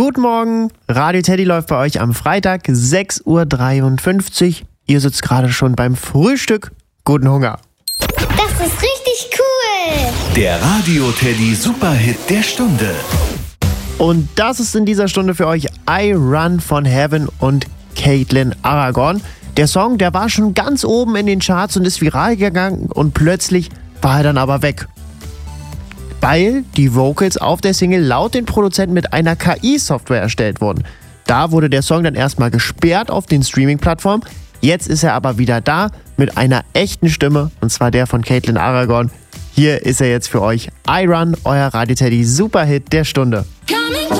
Guten Morgen, Radio Teddy läuft bei euch am Freitag, 6:53 Uhr. Ihr sitzt gerade schon beim Frühstück. Guten Hunger. Das ist richtig cool. Der Radio Teddy Superhit der Stunde. Und das ist in dieser Stunde für euch I Run von Heaven und Caitlin Aragon. Der Song, der war schon ganz oben in den Charts und ist viral gegangen und plötzlich war er dann aber weg. Weil die Vocals auf der Single laut den Produzenten mit einer KI-Software erstellt wurden. Da wurde der Song dann erstmal gesperrt auf den Streaming-Plattformen. Jetzt ist er aber wieder da mit einer echten Stimme, und zwar der von Caitlin Aragon. Hier ist er jetzt für euch. I Run, euer Radio Teddy Superhit der Stunde.